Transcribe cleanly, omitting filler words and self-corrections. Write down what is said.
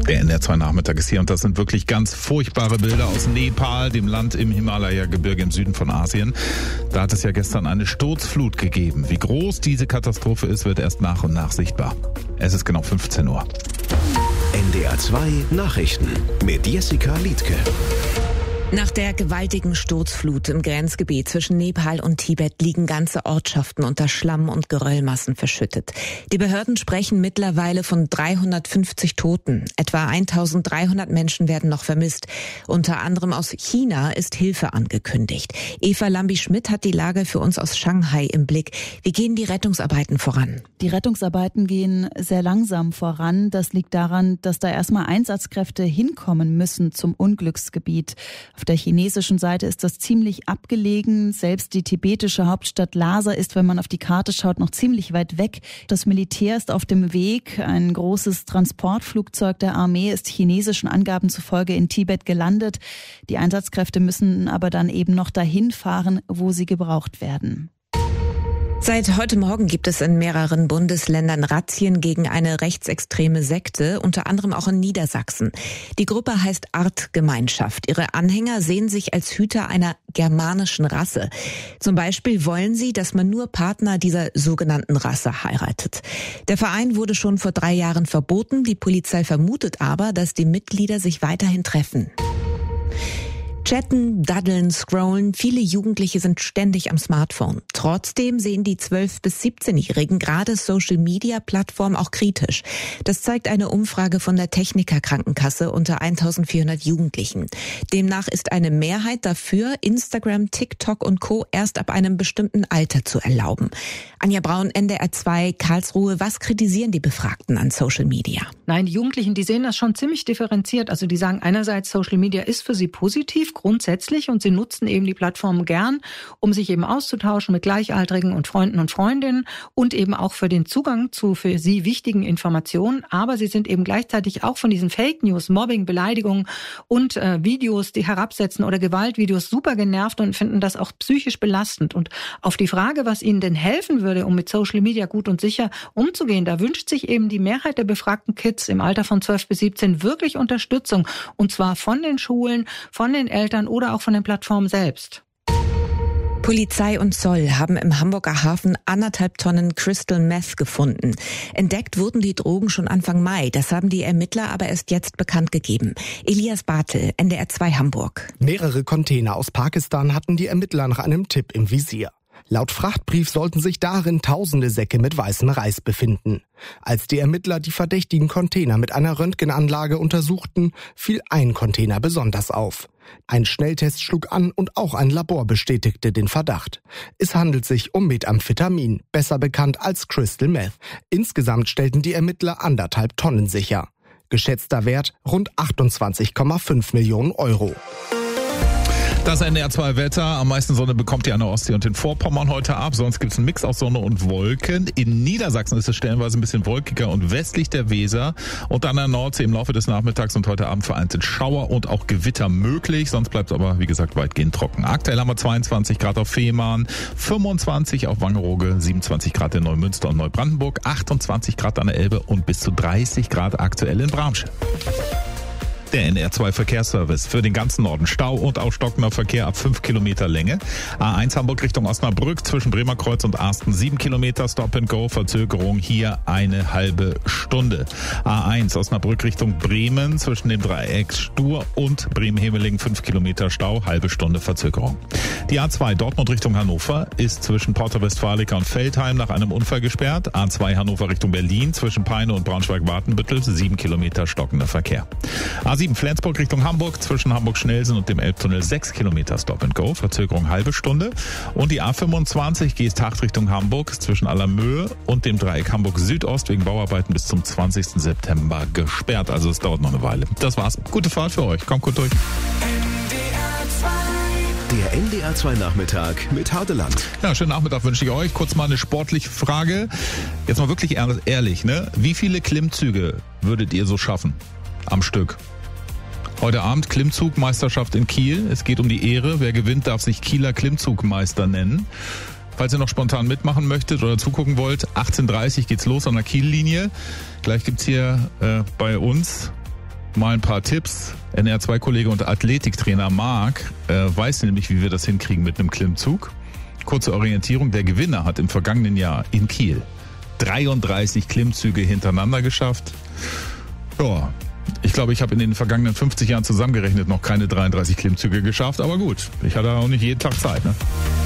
Der NDR2 Nachmittag ist hier und das sind wirklich ganz furchtbare Bilder aus Nepal, dem Land im Himalaya-Gebirge im Süden von Asien. Da hat es ja gestern eine Sturzflut gegeben. Wie groß diese Katastrophe ist, wird erst nach und nach sichtbar. Es ist genau 15 Uhr. NDR2 Nachrichten mit Jessica Liedtke. Nach der gewaltigen Sturzflut im Grenzgebiet zwischen Nepal und Tibet liegen ganze Ortschaften unter Schlamm- und Geröllmassen verschüttet. Die Behörden sprechen mittlerweile von 350 Toten. Etwa 1300 Menschen werden noch vermisst. Unter anderem aus China ist Hilfe angekündigt. Eva Lambi-Schmidt hat die Lage für uns aus Shanghai im Blick. Wie gehen die Rettungsarbeiten voran? Die Rettungsarbeiten gehen sehr langsam voran. Das liegt daran, dass da erstmal Einsatzkräfte hinkommen müssen zum Unglücksgebiet. Auf der chinesischen Seite ist das ziemlich abgelegen. Selbst die tibetische Hauptstadt Lhasa ist, wenn man auf die Karte schaut, noch ziemlich weit weg. Das Militär ist auf dem Weg. Ein großes Transportflugzeug der Armee ist chinesischen Angaben zufolge in Tibet gelandet. Die Einsatzkräfte müssen aber dann eben noch dahin fahren, wo sie gebraucht werden. Seit heute Morgen gibt es in mehreren Bundesländern Razzien gegen eine rechtsextreme Sekte, unter anderem auch in Niedersachsen. Die Gruppe heißt Artgemeinschaft. Ihre Anhänger sehen sich als Hüter einer germanischen Rasse. Zum Beispiel wollen sie, dass man nur Partner dieser sogenannten Rasse heiratet. Der Verein wurde schon vor 3 Jahren verboten. Die Polizei vermutet aber, dass die Mitglieder sich weiterhin treffen. Chatten, daddeln, scrollen. Viele Jugendliche sind ständig am Smartphone. Trotzdem sehen die 12- bis 17-Jährigen gerade Social-Media-Plattformen auch kritisch. Das zeigt eine Umfrage von der Techniker-Krankenkasse unter 1400 Jugendlichen. Demnach ist eine Mehrheit dafür, Instagram, TikTok und Co. erst ab einem bestimmten Alter zu erlauben. Anja Braun, NDR 2, Karlsruhe. Was kritisieren die Befragten an Social Media? Nein, die Jugendlichen, die sehen das schon ziemlich differenziert. Also die sagen einerseits, Social Media ist für sie positiv, grundsätzlich, und sie nutzen eben die Plattformen gern, um sich eben auszutauschen mit Gleichaltrigen und Freunden und Freundinnen und eben auch für den Zugang zu für sie wichtigen Informationen. Aber sie sind eben gleichzeitig auch von diesen Fake News, Mobbing, Beleidigungen und Videos, die herabsetzen oder Gewaltvideos super genervt und finden das auch psychisch belastend. Und auf die Frage, was ihnen denn helfen würde, um mit Social Media gut und sicher umzugehen, da wünscht sich eben die Mehrheit der befragten Kids im Alter von 12 bis 17 wirklich Unterstützung. Und zwar von den Schulen, von den Eltern oder auch von den Plattformen selbst. Polizei und Zoll haben im Hamburger Hafen 1,5 Tonnen Crystal Meth gefunden. Entdeckt wurden die Drogen schon Anfang Mai. Das haben die Ermittler aber erst jetzt bekannt gegeben. Elias Bartel, NDR 2 Hamburg. Mehrere Container aus Pakistan hatten die Ermittler nach einem Tipp im Visier. Laut Frachtbrief sollten sich darin tausende Säcke mit weißem Reis befinden. Als die Ermittler die verdächtigen Container mit einer Röntgenanlage untersuchten, fiel ein Container besonders auf. Ein Schnelltest schlug an und auch ein Labor bestätigte den Verdacht. Es handelt sich um Methamphetamin, besser bekannt als Crystal Meth. Insgesamt stellten die Ermittler 1,5 Tonnen sicher. Geschätzter Wert rund 28,5 Millionen Euro. Das NDR 2 Wetter. Am meisten Sonne bekommt ihr an der Ostsee und in Vorpommern heute ab. Sonst gibt es einen Mix aus Sonne und Wolken. In Niedersachsen ist es stellenweise ein bisschen wolkiger und westlich der Weser. Und an der Nordsee im Laufe des Nachmittags und heute Abend vereinzelt Schauer und auch Gewitter möglich. Sonst bleibt es aber, wie gesagt, weitgehend trocken. Aktuell haben wir 22 Grad auf Fehmarn, 25 auf Wangerooge, 27 Grad in Neumünster und Neubrandenburg, 28 Grad an der Elbe und bis zu 30 Grad aktuell in Bramsche. Der NDR 2 Verkehrsservice für den ganzen Norden. Stau und auch stockender Verkehr ab 5 Kilometer Länge. A1 Hamburg Richtung Osnabrück zwischen Bremerkreuz und Arsten 7 Kilometer. Stop and Go, Verzögerung hier eine halbe Stunde. A1 Osnabrück Richtung Bremen zwischen dem Dreieck Stur und Bremen-Hemelingen 5 Kilometer Stau, halbe Stunde Verzögerung. Die A2 Dortmund Richtung Hannover ist zwischen Porta Westfalica und Veltheim nach einem Unfall gesperrt. A2 Hannover Richtung Berlin zwischen Peine und Braunschweig-Wartenbüttel 7 Kilometer stockender Verkehr. A7 Flensburg Richtung Hamburg zwischen Hamburg-Schnellsen und dem Elbtunnel 6 Kilometer Stop and Go, Verzögerung halbe Stunde. Und die A25 Geesthacht Richtung Hamburg zwischen Allermöhe und dem Dreieck Hamburg Südost wegen Bauarbeiten bis zum 20. September gesperrt. Also es dauert noch eine Weile. Das war's. Gute Fahrt für euch. Kommt gut durch. Der NDR 2 Nachmittag mit Hardeland. Ja, schönen Nachmittag wünsche ich euch. Kurz mal eine sportliche Frage. Jetzt mal wirklich ehrlich, ne? Wie viele Klimmzüge würdet ihr so schaffen am Stück? Heute Abend Klimmzugmeisterschaft in Kiel. Es geht um die Ehre. Wer gewinnt, darf sich Kieler Klimmzugmeister nennen. Falls ihr noch spontan mitmachen möchtet oder zugucken wollt, 18:30 geht's los an der Kiellinie. Gleich gibt's hier bei uns mal ein paar Tipps. NDR2-Kollege und Athletiktrainer Marc weiß nämlich, wie wir das hinkriegen mit einem Klimmzug. Kurze Orientierung, der Gewinner hat im vergangenen Jahr in Kiel 33 Klimmzüge hintereinander geschafft. Ja, ich glaube, ich habe in den vergangenen 50 Jahren zusammengerechnet noch keine 33 Klimmzüge geschafft, aber gut, ich hatte auch nicht jeden Tag Zeit, ne?